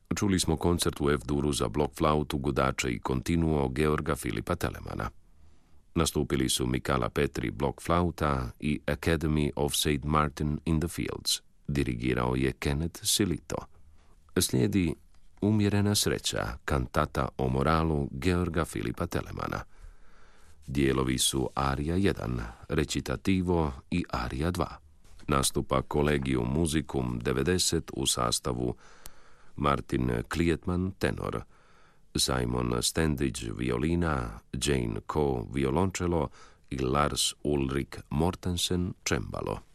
Čuli smo koncert u F-duru za blok flautu, gudače i kontinuo Georga Filipa Telemana. Nastupili su Mikala Petri blok flauta i Academy of St. Martin in the Fields. Dirigirao je Kenneth Silito. Slijedi Umjerena sreća, kantata o moralu Georga Filipa Telemana. Dijelovi su Arija 1, Recitativo i Arija 2. Nastupa Collegium Musicum 90 u sastavu Martin Klietman tenor, Simon Standage violina, Jane Coe violončelo i Lars Ulrik Mortensen cembalo.